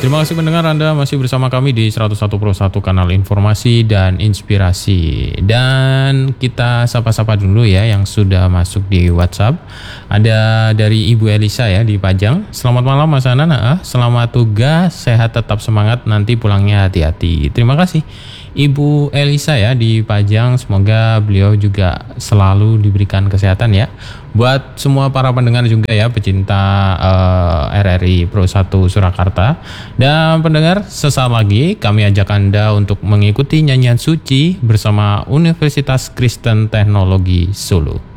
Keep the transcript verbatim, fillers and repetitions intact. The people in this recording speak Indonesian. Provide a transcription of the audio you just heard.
Terima kasih pendengar, Anda masih bersama kami di seratus satu koma satu kanal informasi dan inspirasi. Dan kita sapa-sapa dulu ya yang sudah masuk di WhatsApp. Ada dari Ibu Elisa ya di Pajang. Selamat malam Mas Anan, ah, selamat tugas, sehat tetap semangat, nanti pulangnya hati-hati. Terima kasih Ibu Elisa ya di Pajang, semoga beliau juga selalu diberikan kesehatan ya. Buat semua para pendengar juga ya, pecinta uh, R R I Pro satu Surakarta. Dan pendengar, sesaat lagi kami ajak Anda untuk mengikuti nyanyian suci bersama Universitas Kristen Teknologi Solo.